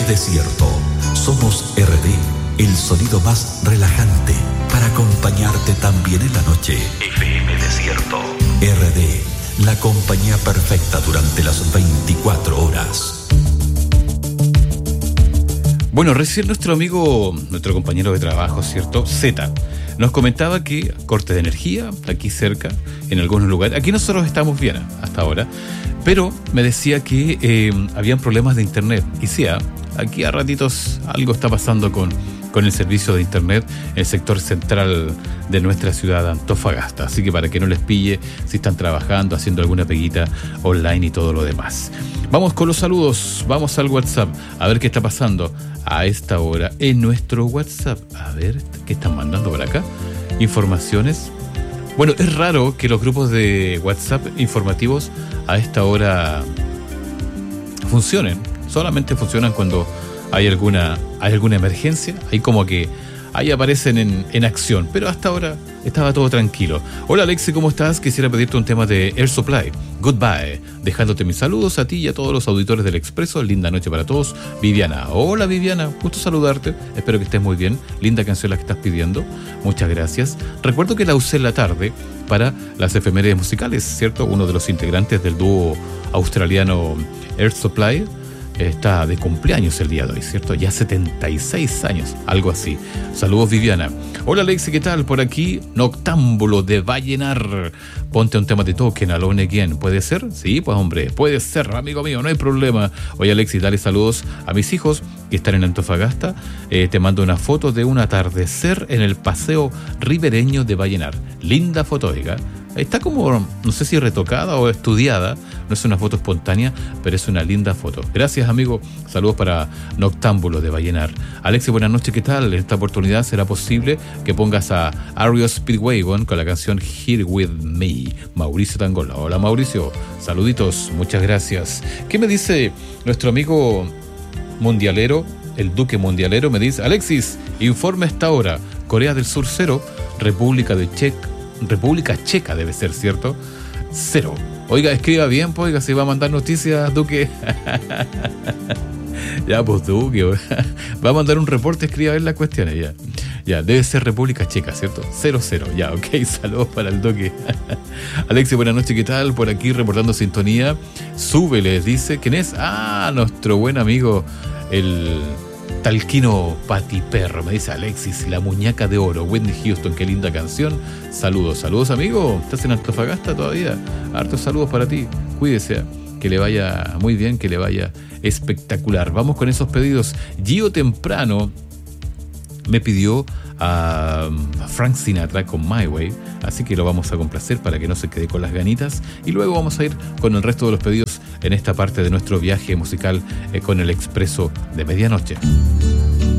Desierto. Somos RD, el sonido más relajante para acompañarte también en la noche. FM Desierto. RD, la compañía perfecta durante las 24 horas. Bueno, recién nuestro compañero de trabajo, ¿cierto? Z, nos comentaba que corte de energía aquí cerca, en algunos lugares. Aquí nosotros estamos bien hasta ahora, pero me decía que habían problemas de internet. Y sí, aquí a ratitos algo está pasando con el servicio de internet en el sector central de nuestra ciudad de Antofagasta. Así que para que no les pille si están trabajando, haciendo alguna peguita online y todo lo demás. Vamos con los saludos, vamos al WhatsApp, a ver qué está pasando a esta hora en nuestro WhatsApp. A ver, ¿qué están mandando por acá? Informaciones. Bueno, es raro que los grupos de WhatsApp informativos a esta hora funcionen. Solamente funcionan cuando hay alguna emergencia, ahí como que ahí aparecen en acción, pero hasta ahora estaba todo tranquilo. Hola Alexi, ¿cómo estás? Quisiera pedirte un tema de Air Supply, Goodbye, dejándote mis saludos a ti y a todos los auditores del Expreso. Linda noche para todos. Viviana, hola Viviana, gusto saludarte, espero que estés muy bien. Linda canción la que estás pidiendo, muchas gracias. Recuerdo que la usé en la tarde para las efemérides musicales, ¿cierto? Uno de los integrantes del dúo australiano Air Supply está de cumpleaños el día de hoy, ¿cierto? Ya 76 años, algo así. Saludos, Viviana. Hola, Alexi, ¿qué tal? Por aquí, Noctámbulo de Vallenar. Ponte un tema de Token, Alone Again. ¿Puede ser? Sí, pues hombre, puede ser, amigo mío, no hay problema. Oye, Alexi, dale saludos a mis hijos que están en Antofagasta. Te mando una foto de un atardecer en el paseo ribereño de Vallenar. Linda foto, oiga. Está como, no sé si retocada o estudiada, no es una foto espontánea, pero es una linda foto. Gracias, amigo. Saludos para Noctámbulo de Vallenar. Alexi, buenas noches, ¿qué tal? En esta oportunidad será posible que pongas a REO Speedwagon con la canción Here With Me. Mauricio Tangola. Hola, Mauricio. Saluditos, muchas gracias. ¿Qué me dice nuestro amigo mundialero, el Duque Mundialero? Me dice, Alexis, informe a esta hora. Corea del Sur 0, República Checa debe ser, ¿cierto? 0. Oiga, escriba bien, pues, oiga, si va a mandar noticias, Duque. Ya, pues, Duque, va a mandar un reporte, escriba bien las cuestiones, ya. Ya, debe ser República Checa, ¿cierto? 0-0, ya, ok, saludos para el Duque. Alexi, buenas noches, ¿qué tal? Por aquí reportando sintonía. Súbele, dice, ¿quién es? Ah, nuestro buen amigo, el Talquino Patiperro. Me dice Alexis, la muñeca de oro, Whitney Houston, qué linda canción. Saludos, amigo. ¿Estás en Antofagasta todavía? Hartos saludos para ti. Cuídese, que le vaya muy bien, que le vaya espectacular. Vamos con esos pedidos. Gio Temprano me pidió a Frank Sinatra con My Way, así que lo vamos a complacer para que no se quede con las ganitas, y luego vamos a ir con el resto de los pedidos en esta parte de nuestro viaje musical con el Expreso de Medianoche.